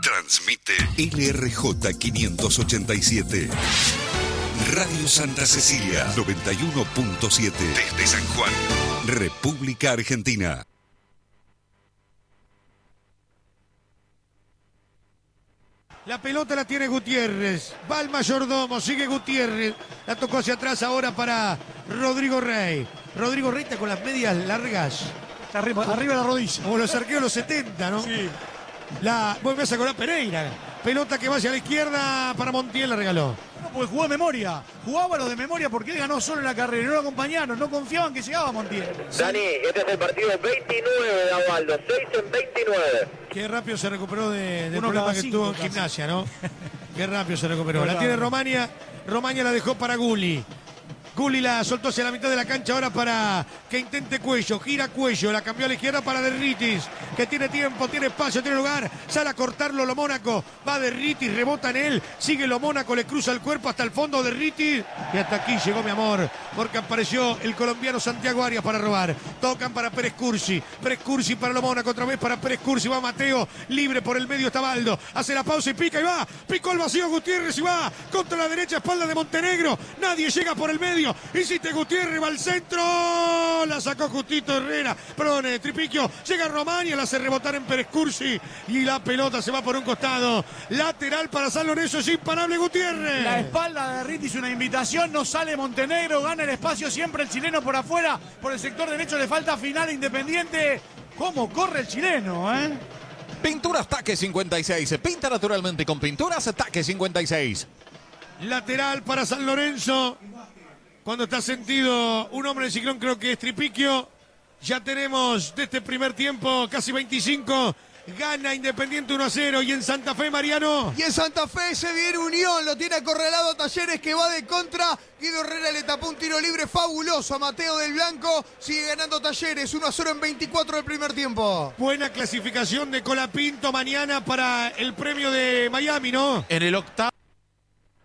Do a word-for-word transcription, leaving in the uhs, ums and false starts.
Transmite L R J quinientos ochenta y siete. Radio Santa Cecilia noventa y uno punto siete. Desde San Juan, República Argentina. La pelota la tiene Gutiérrez. Va el mayordomo, sigue Gutiérrez. La tocó hacia atrás ahora para Rodrigo Rey. Rodrigo Rey está con las medias largas. Está arriba, arriba de la rodilla. Como los arqueros de los setenta, ¿no? Sí. La, vuelve a sacar a Pereira. Pelota que va hacia la izquierda para Montiel, la regaló. No, porque jugó de memoria. Jugaba lo de memoria porque él ganó solo en la carrera. No lo acompañaron, no confiaban que llegaba Montiel. Dani, este es el partido veintinueve de Avaldo. seis en veintinueve. Qué rápido se recuperó de, del Uno problema cada que cinco, tuvo en casi. Gimnasia, ¿no? Qué rápido se recuperó. La Claro. tiene Romagna. Romagna la dejó para Gulli. Gulli la soltó hacia la mitad de la cancha ahora para que intente Cuello. Gira Cuello, la cambió a la izquierda para Derritis, que tiene tiempo, tiene espacio, tiene lugar. Sale a cortarlo lo Mónaco. Va Derritis, rebota en él. Sigue lo Mónaco, le cruza el cuerpo hasta el fondo Derritis. Y hasta aquí llegó mi amor, porque apareció el colombiano Santiago Arias para robar. Tocan para Pérez Cursi. Pérez Cursi para lo Mónaco, otra vez para Pérez Cursi. Va Mateo, libre por el medio está Baldo. Hace la pausa y pica y va. Picó el vacío Gutiérrez y va contra la derecha, espalda de Montenegro. Nadie llega por el medio. Hiciste Gutiérrez, va al centro. La sacó Justito Herrera. Perdón, eh, Tripiquio. Llega Romagna, la hace rebotar en Pérez Cursi. Y la pelota se va por un costado. Lateral para San Lorenzo, es imparable Gutiérrez. La espalda de Derritis, una invitación. No sale Montenegro, gana el espacio siempre el chileno por afuera. Por el sector derecho le falta final Independiente. ¿Cómo corre el chileno, eh? Pinturas Taque cincuenta y seis. Se pinta naturalmente con Pinturas Taque cincuenta y seis. Lateral para San Lorenzo. Cuando está sentido un hombre de ciclón, creo que es Tripiquio. Ya tenemos de este primer tiempo casi veinticinco. Gana Independiente uno a cero. Y en Santa Fe, Mariano. Y en Santa Fe se viene Unión, lo tiene acorralado a Talleres que va de contra. Guido Herrera le tapó un tiro libre fabuloso a Mateo del Blanco. Sigue ganando Talleres, uno a cero en veinticuatro del primer tiempo. Buena clasificación de Colapinto mañana para el premio de Miami, ¿no? En el octavo.